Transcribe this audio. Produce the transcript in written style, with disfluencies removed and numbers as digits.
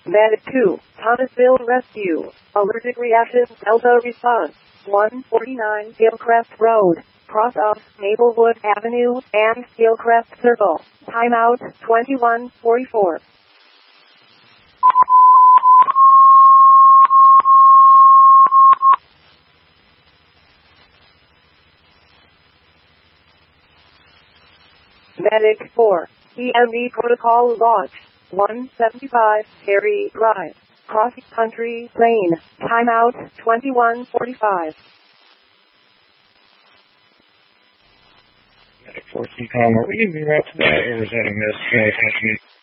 Medic 2, Thomasville Rescue. Allergic reaction, Delta response. 149 Hillcrest Road. Cross of Maplewood Avenue and Hillcrest Circle. Timeout 21:44. Medic 4, EMD protocol launch. 175 Harry Drive. Cross country lane. Timeout 21:45. Medic 4, CCOM, are we going to be right to that, or is that a miss?